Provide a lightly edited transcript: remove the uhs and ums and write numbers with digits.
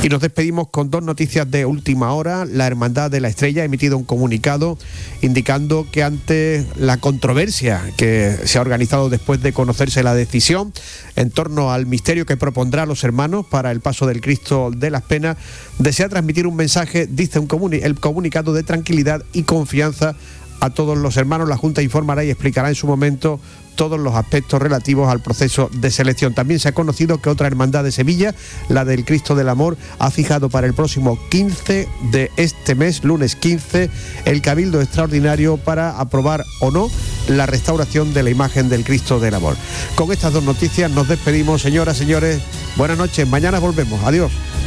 Y nos despedimos con dos noticias de última hora. La Hermandad de la Estrella ha emitido un comunicado indicando que ante la controversia que se ha organizado después de conocerse la decisión en torno al misterio que propondrá a los hermanos para el paso del Cristo de las Penas, desea transmitir un mensaje, dice el comunicado, de tranquilidad y confianza a todos los hermanos. La Junta informará y explicará en su momento todos los aspectos relativos al proceso de selección. También se ha conocido que otra hermandad de Sevilla, la del Cristo del Amor, ha fijado para el próximo 15 de este mes, lunes 15, el cabildo extraordinario para aprobar o no la restauración de la imagen del Cristo del Amor. Con estas dos noticias nos despedimos, señoras, señores. Buenas noches, mañana volvemos. Adiós.